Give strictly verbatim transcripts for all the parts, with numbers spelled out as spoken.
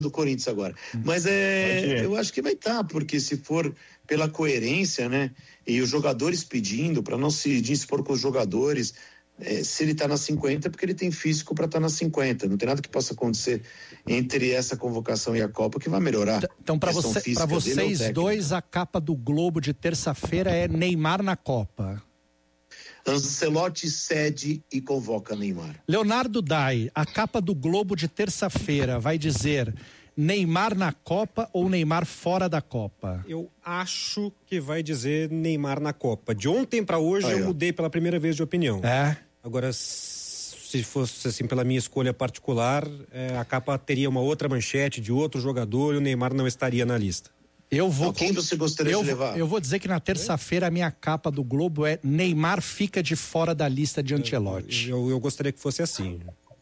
do Corinthians agora. Mas é, eu acho que vai estar, porque se for pela coerência, né? E os jogadores pedindo, para não se dispor com os jogadores, é, se ele está na cinquenta, é porque ele tem físico para estar tá na cinquenta. Não tem nada que possa acontecer entre essa convocação e a Copa que vai melhorar. Então, para você, para vocês dois, a capa do Globo de terça-feira é Neymar na Copa. Ancelotti cede e convoca Neymar. Leonardo Dai, a capa do Globo de terça-feira vai dizer Neymar na Copa ou Neymar fora da Copa? Eu acho que vai dizer Neymar na Copa. De ontem para hoje Aí, eu ó. mudei pela primeira vez de opinião. É? Agora, se fosse assim pela minha escolha particular, é, a capa teria uma outra manchete de outro jogador e o Neymar não estaria na lista. Eu vou. Então, quem você gostaria eu, de levar? Eu vou dizer que na terça-feira a minha capa do Globo é Neymar fica de fora da lista de Ancelotti. Eu, eu, eu gostaria que fosse assim.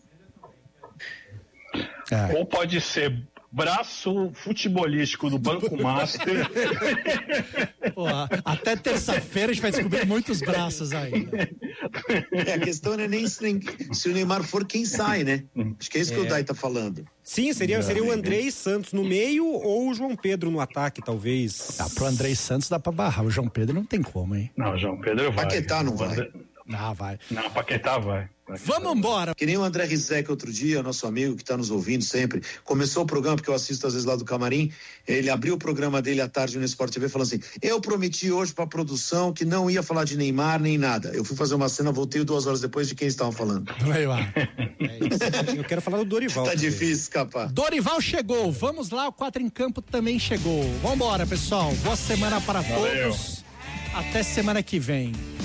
É. Ou pode ser braço futebolístico do Banco Master. Pô, até terça-feira a gente vai descobrir muitos braços aí. É, a questão não é nem se, nem se o Neymar for quem sai, né? Acho que é isso é. que o Dai tá falando. Sim, seria, seria o Andrei Santos no meio ou o João Pedro no ataque, talvez. Ah, pro Andrei Santos dá pra barrar, o João Pedro não tem como, hein? Não, o João Pedro vai. Paquetá não vai. Não, vai. Não, Paquetá vai. Vamos embora. Que nem o André Rizek outro dia, nosso amigo que está nos ouvindo sempre, começou o programa, porque eu assisto às vezes lá do Camarim, ele abriu o programa dele à tarde no Sport T V falando assim, eu prometi hoje para a produção que não ia falar de Neymar nem nada. Eu fui fazer uma cena, voltei duas horas depois de quem estavam falando. Vai lá. É, eu quero falar do Dorival. Tá também. Difícil escapar. Dorival chegou, vamos lá, o Quatro em Campo também chegou. Vambora, pessoal, boa semana para Valeu. Todos, até semana que vem.